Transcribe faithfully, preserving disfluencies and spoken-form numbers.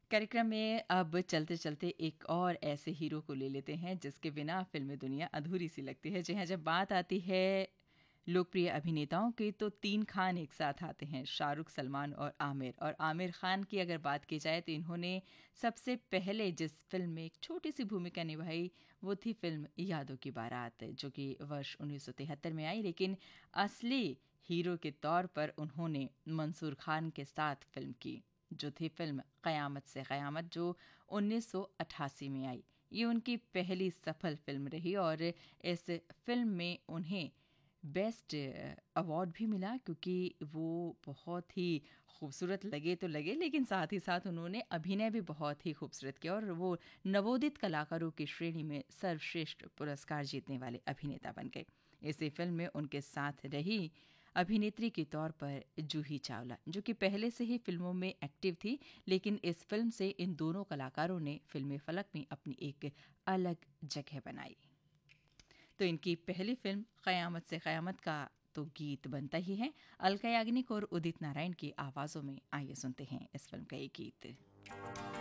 कार्यक्रम में अब चलते चलते एक और ऐसे हीरो को ले लेते हैं जिसके बिना फिल्म दुनिया अधूरी सी लगती है। जी हाँ, जब बात आती है लोकप्रिय अभिनेताओं की तो तीन खान एक साथ आते हैं, शाहरुख, सलमान और आमिर। और आमिर खान की अगर बात की जाए तो इन्होंने सबसे पहले जिस फिल्म में एक छोटी सी भूमिका निभाई वो थी फिल्म यादों की बारात, जो कि वर्ष उन्नीस सौ तिहत्तर में आई। लेकिन असली हीरो के तौर पर उन्होंने मंसूर खान के साथ फिल्म की, जो थी फिल्म क़यामत से क़यामत, जो उन्नीस सौ अट्ठासी में आई। ये उनकी पहली सफल फिल्म रही और इस फिल्म में उन्हें बेस्ट अवार्ड भी मिला, क्योंकि वो बहुत ही खूबसूरत लगे तो लगे, लेकिन साथ ही साथ उन्होंने अभिनय भी बहुत ही खूबसूरत किया और वो नवोदित कलाकारों की श्रेणी में सर्वश्रेष्ठ पुरस्कार जीतने वाले अभिनेता बन गए। इसी फिल्म में उनके साथ रही अभिनेत्री के तौर पर जूही चावला, जो कि पहले से ही फिल्मों में एक्टिव थी, लेकिन इस फिल्म से इन दोनों कलाकारों ने फिल्मी फलक में अपनी एक अलग जगह बनाई। तो इनकी पहली फिल्म क़यामत से क़यामत का तो गीत बनता ही है। अलका याग्निक और उदित नारायण की आवाज़ों में आइए सुनते हैं इस फिल्म का ये गीत।